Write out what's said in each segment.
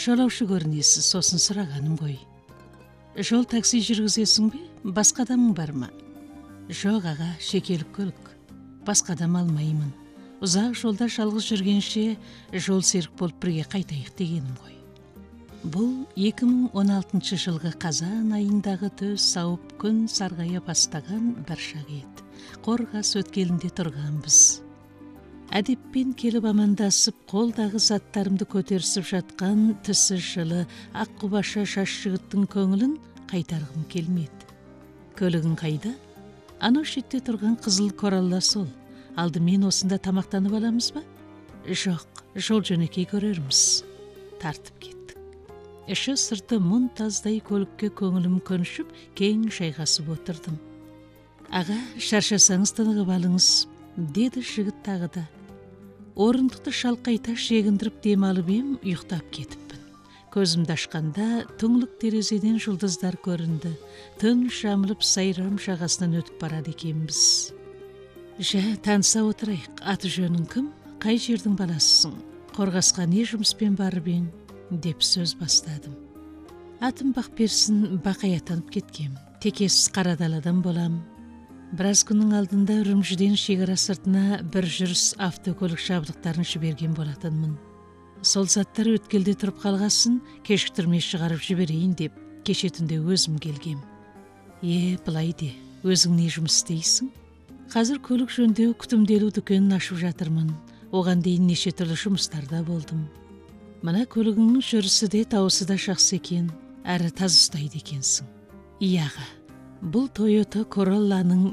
Жолаушы көрінесіз, сосын сұрағаным ғой. Жол такси жүргізесің бе? Басқа адамың бар ма? Жоқ аға, шекелік көлік. Басқа адам алмаймын. Ұзақ жолда жалғыз жүргенше жол серік болып бірге қайтайық дегенім ғой. Бұл 2016 жылғы қазан айындағы төс сауып күн сарғая бастаған бір шақ еді. Қорғас өткелінде тұрғанбыз. Әдеппен келіп амандасып, қолдағы заттарымды көтерісіп жатқан түсі жылы аққұбаша шаш жігіттің көңілін қайтарғым келмеді. Көлігің қайда? Анау шетте тұрған қызыл коралла сол. Алдымен осында тамақтанып аламыз ба? Жоқ, жол жөнекей көрерміз. Тартып кеттік. Іші сырты мұнтаздай көлікке көңілім көншіп, кең жайғасып отырдым. Аға, шаршасаңыз тынығып алыңыз, деді жігіт тағы да. Орындықты шалқайта шегіндіріп демалып ем, ұйықтап кетіппін. Көзімді ашқанда түңлік терезеден жұлдыздар көрінді. Түн жамылып сайрам жағасынан өтіп барады екенбіз. Жә, таныса отырайық. Аты жөнің кім? Қай жердің баласысың? Қорғасқа не жұмыспен барып ең? Деп сөз бастадым. Атым Бақперсін, Бақай атанып кеткем. Текесіз Қарадаладан болам. Біраз күннің алдында Үрімжіден шекара сыртына бір жүріс автокөлік жабдықтарын жіберген болатынмын. Сол заттар өткелде тұрып қалғасын, кешіктірмей шығарып жіберейін деп, кеше түнде өзім келгем. Былай де, өзің не жұмыс істейсің? Қазір көлік жөндеу күтімделу дүкенін ашып жатырмын. Оған дейін неше түрлі жұмыстарда болдым. Мына көлігіңнің жүрісі де тауысы да жақсы екен, әрі таз ұстайды екенсің. Аға, бұл Toyota Corolla'ның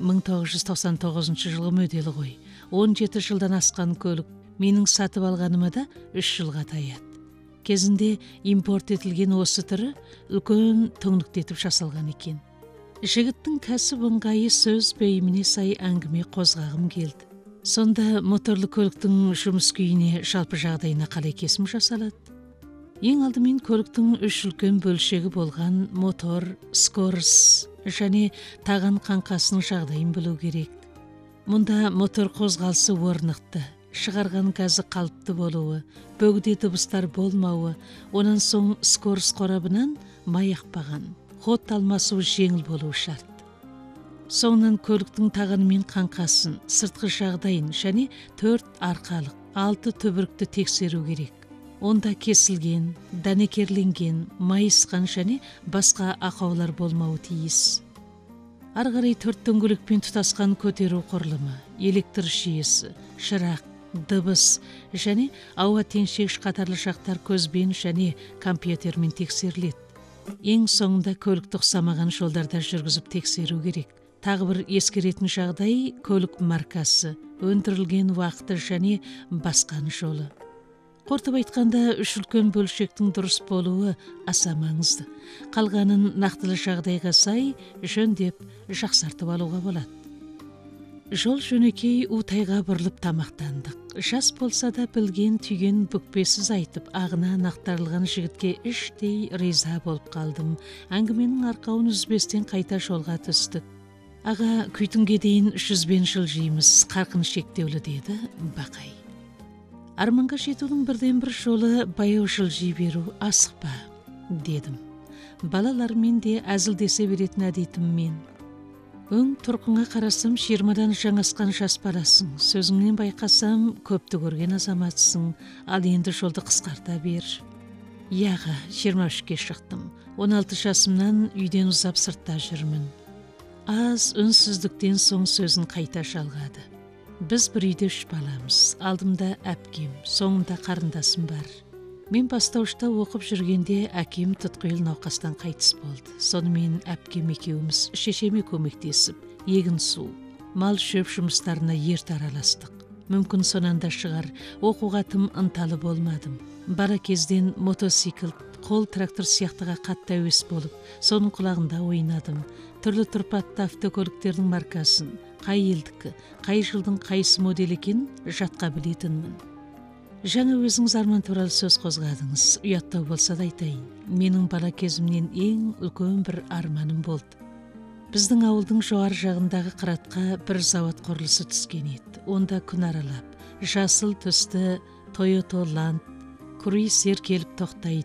1999 жылғы моделі ғой. 17 жылдан асқан көлік. Менің сатып алғаныма да 3 жылға таяды. Кезінде импорт етілген осы түрі үлкен түңліктетіп жасалған екен. Жігіттің кәсіп ыңғайы сөз бейіміне сай әңгіме қозғағым келді. Сонда моторлы көліктің жұмыс күйіне жалпы жағдайына қалай кесім жасалады? Ең алдымен көліктің 3 үлкен бөлшегі болған мотор, скорость және таған қаңқасының жағдайын білу керек. Мұнда мотор қозғалысы орнықты, шығарған газы қалыпты болуы, бөгде дыбыстар болмауы, онан соң скорость қорабынан май ақпаған, ход алмасуы жеңіл болуы шарт. Соңынан көліктің тағаны мен қаңқасын, сыртқы жағдайын және 4 арқалық, 6 түбірікті тексеру керек. Онда кесілген, дәнекерленген, майысқан және басқа ақаулар болмауы тиіс. Арғарай 4 дөңгелекпен тұтасқан көтеру құрылымы, электр жүйесі, шырақ, дыбыс және ауа теңшегіш қатарлы жақтар көзбен және компьютермен тексеріледі. Ең соңында көлікті ұқсамаған жолдарда жүргізіп тексеру керек. Тағы бір ескеретін жағдай көлік маркасы, өндірілген уақыты және басқан жолы. Қортып айтқанда, 3 үлкен бөлшектің дұрыс болуы аса маңызды. Қалғанын нақтылы жағдайға сай жөндеп, жақсартып алуға болады. Жол жөнекей утайға бұрылып тамақтандық. Жас болса да білген түйген бүкпесіз айтып, ағына нақтарылған жігітке іштей риза болып қалдым. Әңгіменің арқауын үзбестен қайта жолға түстік. Аға, күйтінге дейін 300 жылжимыз, қарқын шектеулі деді Бақай. Арманға жетудің бірден бір жолы баяу жылжи беру, асықпа, дедім. Балалармен де әзілдесе беретін әдетім мен. Өң тұрқыңа қарасам, 20-дан жаңасқан жас баласың. Сөзіңнен байқасам, көпті көрген азаматсың, ал енді жолды қысқарта бер. Яға, 23-ке шықтым. 16 жасымнан үйден ұзап сыртта жүрмін. Аз үнсіздіктен соң сөзін қайта жалғады. Біз бір үйде 3 баламыз. Алдымда әпкем, соңында қарындасым бар. Мен бастаушта оқып жүргенде әкем тұтқиыл науқастан қайтыс болды. Сонымен әпкем екеуміз шешеме көмектесіп, егін су, мал шөп жұмыстарына ерте араластық. Мүмкін сонанда шығар, оқуға тым ынталы болмадым. Бала кезден мотоцикл, қол трактор сияқтыға қатты әуес болып, соның құлағында ойнадым. Түрлі тұрпатты автокөліктердің маркасын, қай елдікі, қай жылдың қайсы модель екенін жатқа білетінмін. Жаңа өзіңіз арман туралы сөз қозғадыңыз. Ұяттау болса да айтайын. Менің бала кезімнен ең үлкен бір арманым болды. Біздің ауылдың жоғар жағындағы қыратқа бір завод құрылысы түскен еді. Онда күн аралап, жасыл түсті Toyota Land круизер келіп тоқтайды.